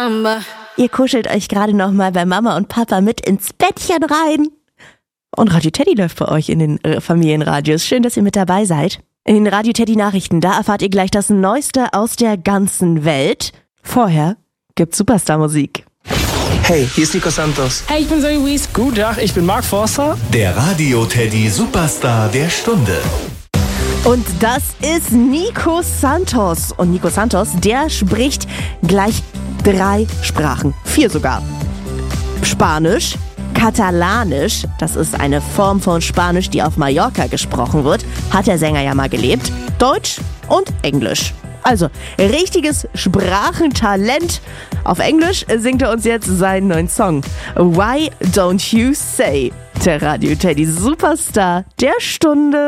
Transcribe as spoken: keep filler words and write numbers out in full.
Samba. Ihr kuschelt euch gerade noch mal bei Mama und Papa mit ins Bettchen rein. Und Radio Teddy läuft bei euch in den äh, Familienradios. Schön, dass ihr mit dabei seid. In den Radio Teddy Nachrichten, da erfahrt ihr gleich das Neueste aus der ganzen Welt. Vorher gibt's Superstar-Musik. Hey, hier ist Nico Santos. Hey, ich bin Zoe Wees. Guten Tag, ich bin Mark Forster. Der Radio Teddy Superstar der Stunde. Und das ist Nico Santos. Und Nico Santos, der spricht gleich drei Sprachen. Vier sogar. Spanisch, Katalanisch, das ist eine Form von Spanisch, die auf Mallorca gesprochen wird, hat der Sänger ja mal gelebt, Deutsch und Englisch. Also, richtiges Sprachentalent. Auf Englisch singt er uns jetzt seinen neuen Song. Why Don't You Say? Der Radio Teddy Superstar der Stunde.